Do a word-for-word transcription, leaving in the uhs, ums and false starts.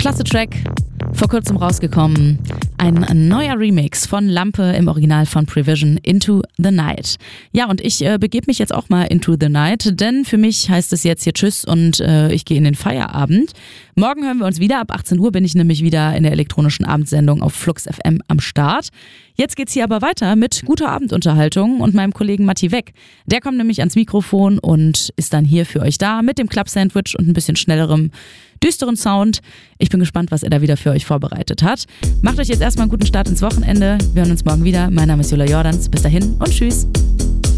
klasse Track, vor kurzem rausgekommen. Ein neuer Remix von Lampe im Original von Prevision, Into the Night. Ja, und ich äh, begebe mich jetzt auch mal into the night, denn für mich heißt es jetzt hier Tschüss und äh, ich gehe in den Feierabend. Morgen hören wir uns wieder. Ab achtzehn Uhr bin ich nämlich wieder in der elektronischen Abendsendung auf Flux F M am Start. Jetzt geht's hier aber weiter mit guter Abendunterhaltung und meinem Kollegen Matti Weck. Der kommt nämlich ans Mikrofon und ist dann hier für euch da mit dem Club-Sandwich und ein bisschen schnellerem, düsteren Sound. Ich bin gespannt, was er da wieder für euch vorbereitet hat. Macht euch jetzt erstmal einen guten Start ins Wochenende. Wir hören uns morgen wieder. Mein Name ist Jula Jordans. Bis dahin und tschüss.